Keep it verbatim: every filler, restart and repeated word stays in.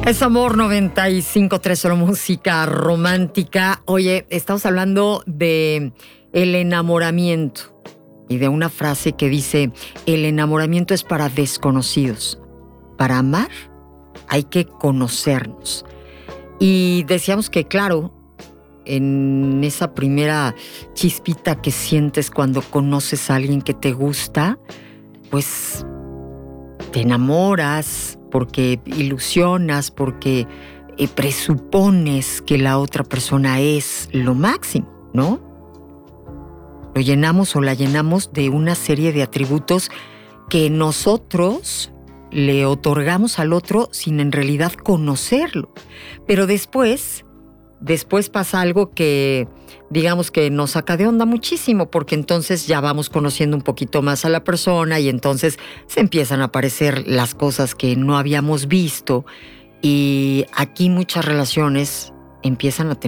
Es Amor noventa y cinco punto tres, solo música romántica. Oye, estamos hablando de el enamoramiento y de una frase que dice: el enamoramiento es para desconocidos. Para amar hay que conocernos. Y decíamos que, claro, en esa primera chispita que sientes cuando conoces a alguien que te gusta, pues te enamoras porque ilusionas, porque eh, presupones que la otra persona es lo máximo, ¿no? Lo llenamos o la llenamos de una serie de atributos que nosotros le otorgamos al otro sin en realidad conocerlo. Pero después, después pasa algo que, digamos que nos saca de onda muchísimo, porque entonces ya vamos conociendo un poquito más a la persona y entonces se empiezan a aparecer las cosas que no habíamos visto y aquí muchas relaciones empiezan a tener